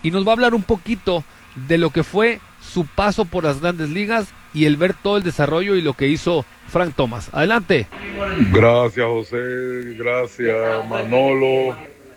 y nos va a hablar un poquito de lo que fue su paso por las grandes ligas y el ver todo el desarrollo y lo que hizo Frank Thomas. Adelante. Gracias, José, gracias, Manolo.